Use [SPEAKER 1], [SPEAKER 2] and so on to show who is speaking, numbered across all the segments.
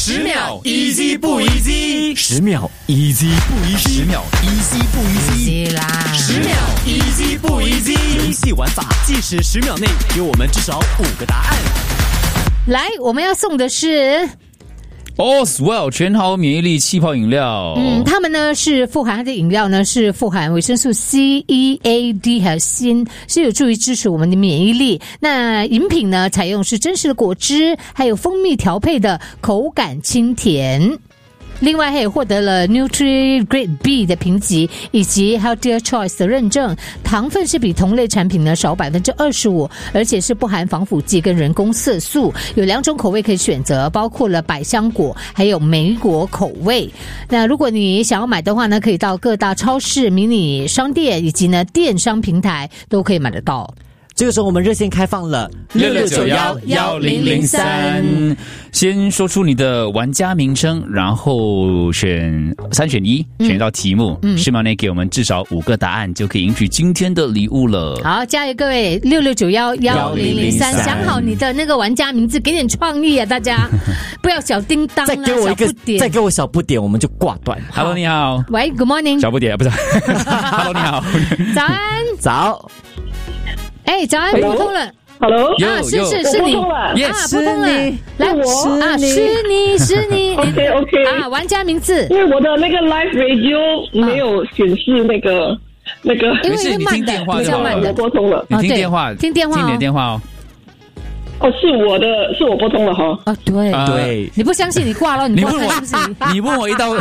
[SPEAKER 1] 10秒 easy 不 easy？10秒 easy 不 easy？10秒 easy 不 easy？
[SPEAKER 2] 啦
[SPEAKER 1] 10秒 easy 不 easy？ 游戏玩法，计时10秒内给我们至少5个答案。
[SPEAKER 2] 来，我们要送的是
[SPEAKER 3] Oswell 全豪免疫力气泡饮料。
[SPEAKER 2] 他们呢是富含它的饮料呢是富含维生素 C、E、A、D 还有锌，是有助于支持我们的免疫力。那饮品呢采用是真实的果汁，还有蜂蜜调配的，口感清甜。另外，还有获得了 Nutri-Grade B 的评级，以及 Healthier Choice 的认证。糖分是比同类产品呢少25%，而且是不含防腐剂跟人工色素。有2种口味可以选择，包括了百香果还有莓果口味。那如果你想要买的话呢，可以到各大超市、迷你商店以及呢电商平台都可以买得到。
[SPEAKER 4] 这个时候我们热线开放了
[SPEAKER 3] 66911003，先说出你的玩家名称，然后选3选1，选一道题目，10秒内给我们至少5个答案，就可以赢取今天的礼物了。
[SPEAKER 2] 好，加油各位，66911003，想好你的那个玩家名字，给点创意啊，大家不要小叮当啦，
[SPEAKER 4] 再给我小不点，我们就挂断。
[SPEAKER 3] Hello， 你好。
[SPEAKER 2] 喂 ，Good morning。
[SPEAKER 3] 小不点不是？Hello， 你好。
[SPEAKER 2] 早安。
[SPEAKER 4] 早。
[SPEAKER 2] 哎，早安，拨通了。
[SPEAKER 5] Hello，
[SPEAKER 2] 是你
[SPEAKER 3] ，Yes，
[SPEAKER 2] 拨通了，来，是你
[SPEAKER 5] ，OK，
[SPEAKER 2] 啊，玩家名字，
[SPEAKER 5] 因为我的那个 Live Radio 没有显示那个，
[SPEAKER 2] 因为
[SPEAKER 3] 你听电话
[SPEAKER 2] 比较慢的，
[SPEAKER 5] 我拨通了，
[SPEAKER 3] 你听电话，
[SPEAKER 2] 听你的电话
[SPEAKER 3] 哦。
[SPEAKER 5] 哦，是我拨通了哈。
[SPEAKER 2] 哦，对，你不相信你挂了，你问我是不是？
[SPEAKER 3] 你问我一道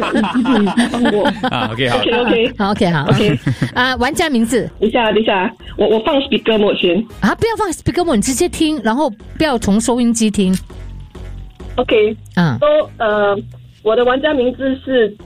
[SPEAKER 3] ，OK， 好
[SPEAKER 5] ，OK，
[SPEAKER 2] 好，玩家名字，
[SPEAKER 5] 等一下，我放 speaker mode 先
[SPEAKER 2] 啊，不要放 speaker mode， 你直接听，然后不要从收音机听。
[SPEAKER 5] OK， 我的玩家名字是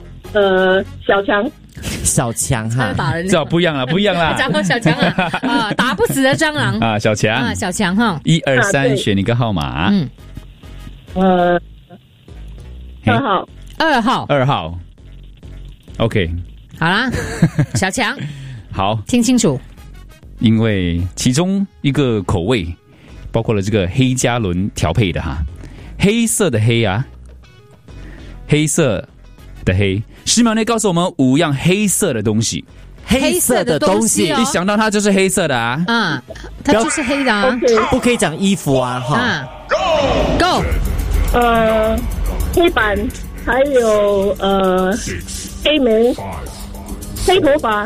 [SPEAKER 4] 小强哈，
[SPEAKER 3] 这不一样了，
[SPEAKER 2] 讲到小强啊，打不死的蟑螂
[SPEAKER 3] 啊，小强
[SPEAKER 2] 哈
[SPEAKER 3] ，1、2、3，选一个号码。2号 ，OK，
[SPEAKER 2] 好啦，小强，
[SPEAKER 3] 好，
[SPEAKER 2] 听清楚，
[SPEAKER 3] 因为其中一个口味包括了这个黑加仑调配的哈，黑色的黑啊，黑色的黑。10秒内告诉我们5样黑色的东西。
[SPEAKER 4] 黑色的东西，
[SPEAKER 3] 一想到它就是黑色的啊。
[SPEAKER 2] 它就是黑的啊。
[SPEAKER 4] 不可以讲衣服啊，哈。
[SPEAKER 2] Go。
[SPEAKER 5] 黑板，还有黑莓，黑头发，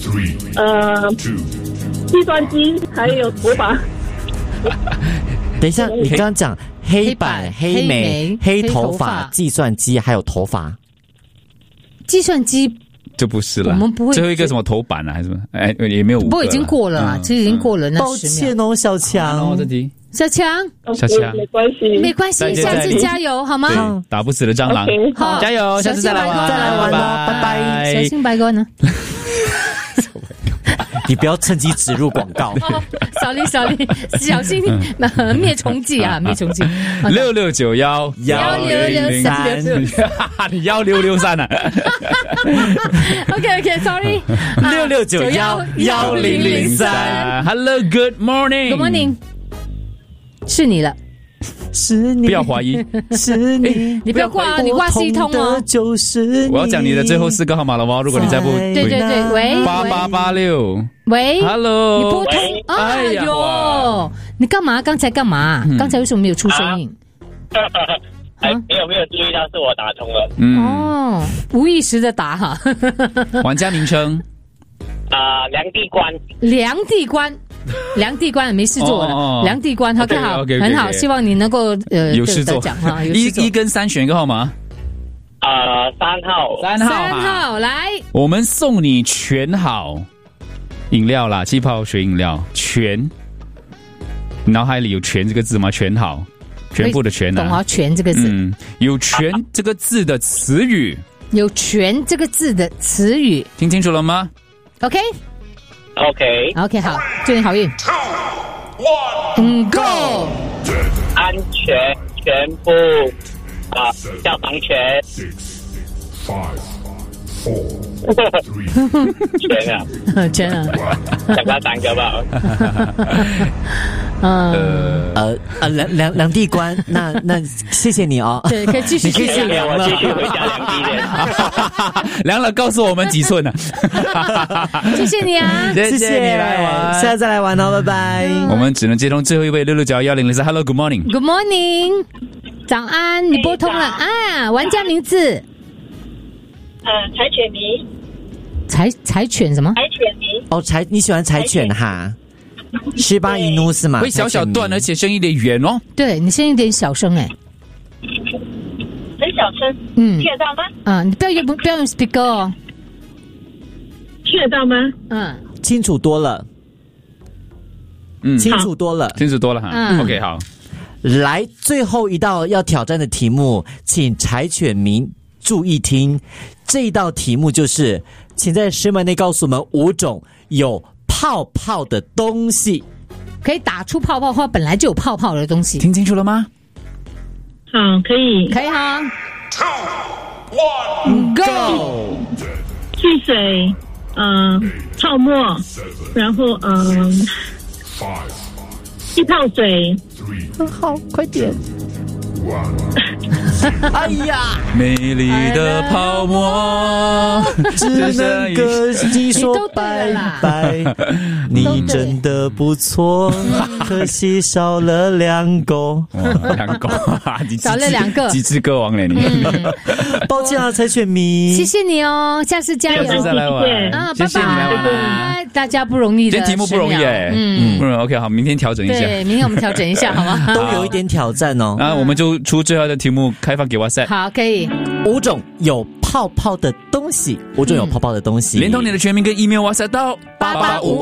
[SPEAKER 5] 计算机，还有头发。
[SPEAKER 4] 等一下，你刚刚讲黑板、黑莓、黑头发、计算机，还有头发。
[SPEAKER 2] 计算机
[SPEAKER 3] 就不是了，
[SPEAKER 2] 我们不会。
[SPEAKER 3] 最后一个什么头版啊，还是什么？哎，也没有5个。
[SPEAKER 2] 不过已经过了啦，其实已经过了那10秒。
[SPEAKER 4] 抱歉哦，小强。
[SPEAKER 3] 这题，
[SPEAKER 2] 小强，没关系，下次加油好吗？
[SPEAKER 3] 打不死的蟑螂，
[SPEAKER 2] 好，
[SPEAKER 3] 加油，下次再来玩
[SPEAKER 4] 了，拜拜。
[SPEAKER 2] 小心白哥呢？
[SPEAKER 4] 你不要趁机植入广告。
[SPEAKER 2] 小心灭虫剂啊，灭虫剂。
[SPEAKER 3] 66911003，你1663啊
[SPEAKER 2] ？OK，sorry。
[SPEAKER 4] 66911003。
[SPEAKER 3] Hello， Good morning。Good
[SPEAKER 2] morning。是你了。
[SPEAKER 4] 是你，
[SPEAKER 3] 不要怀疑，
[SPEAKER 4] 是你，
[SPEAKER 2] 你不要挂，你挂系统哦。
[SPEAKER 4] 就是你。
[SPEAKER 3] 我要讲你的最后4个号码了吗？如果你再不，
[SPEAKER 2] 对，喂
[SPEAKER 3] ，8886，
[SPEAKER 2] 喂
[SPEAKER 3] ，Hello，
[SPEAKER 2] 你拨通，哎呦，你干嘛？刚才干嘛？刚才为什么没有出声音？
[SPEAKER 6] 没有注意到是我打通了。
[SPEAKER 2] 哦，无意识的打哈。
[SPEAKER 3] 玩家名称
[SPEAKER 6] 梁地
[SPEAKER 2] 关没事做了，梁地关 OK 好，很好，希望你能够
[SPEAKER 3] 有事做
[SPEAKER 2] 讲哈。
[SPEAKER 3] 1跟3选一个号码。
[SPEAKER 6] 3
[SPEAKER 2] 号来，
[SPEAKER 3] 我们送你全好饮料啦，气泡水饮料全。脑海里有全这个字吗？全好，全部的全啊。
[SPEAKER 2] 懂啊，全这个字。
[SPEAKER 3] 有全这个字的词语。
[SPEAKER 2] 有全这个字的词语，
[SPEAKER 3] 听清楚了吗
[SPEAKER 2] ？OK， 好，祝你好运。Go。
[SPEAKER 6] 安全，全部消防权。全啊，
[SPEAKER 2] 全啊，
[SPEAKER 6] 讲到3个吧。
[SPEAKER 4] 量地官，那谢谢你哦。
[SPEAKER 2] 对，可以继续
[SPEAKER 4] 你可以去量了
[SPEAKER 6] 我继续回家量地点。
[SPEAKER 3] 量了告诉我们几寸呢？
[SPEAKER 2] 谢谢你啊，
[SPEAKER 3] 谢谢你来玩，
[SPEAKER 4] 下次再来玩哦，拜拜。
[SPEAKER 3] 我们只能接通最后一位669110 Hello Good Morning
[SPEAKER 2] Good morning， 早安，你拨通了啊，玩家名字
[SPEAKER 5] 柴犬迷，
[SPEAKER 2] 柴犬什么？
[SPEAKER 5] 柴犬迷，
[SPEAKER 4] 哦，你喜欢柴犬哈？西巴伊努是吗？
[SPEAKER 3] 会小小段，而且声音有点远哦。
[SPEAKER 2] 对，你声音有点小声哎。
[SPEAKER 5] 很小声，听得到吗？
[SPEAKER 2] 你不要用 speaker 哦。
[SPEAKER 5] 听得到吗？
[SPEAKER 4] 清楚多了，清楚多了，
[SPEAKER 3] 清楚多了哈。OK， 好，
[SPEAKER 4] 来，最后一道要挑战的题目，请柴犬民注意听。这一道题目就是，请在10秒内告诉我们5种有泡泡的东西。
[SPEAKER 2] 可以打出泡泡或本来就有泡泡的东西。
[SPEAKER 3] 听清楚了吗？
[SPEAKER 5] 好，可以
[SPEAKER 2] 哈。
[SPEAKER 1] 2, 1,
[SPEAKER 2] Go。
[SPEAKER 5] 汽水，泡沫，然后气泡水。
[SPEAKER 2] 好，快点。
[SPEAKER 4] 哎呀，
[SPEAKER 3] 美丽的泡沫，
[SPEAKER 4] 只能跟你说拜拜。你真的不错，可惜少了2个。
[SPEAKER 3] 2个，
[SPEAKER 2] 少了2个，
[SPEAKER 3] 几只歌王嘞你？
[SPEAKER 4] 抱歉啊，柴犬迷，
[SPEAKER 2] 谢谢你哦，下次加油，
[SPEAKER 3] 下次再来玩
[SPEAKER 2] 啊，
[SPEAKER 3] 谢谢你来玩
[SPEAKER 2] 啊，大家不容易的，
[SPEAKER 3] 今天题目不容易哎，不容易。OK， 好，明天调整一下。
[SPEAKER 2] 对，明天我们调整一下，好吗？
[SPEAKER 4] 都有一点挑战哦。
[SPEAKER 3] 那我们就出最后的题目，开放给WhatsApp。
[SPEAKER 2] 好，可以。
[SPEAKER 4] 5种有泡泡的东西，5种有泡泡的东西，
[SPEAKER 3] 连同你的全名跟 email WhatsApp 到885。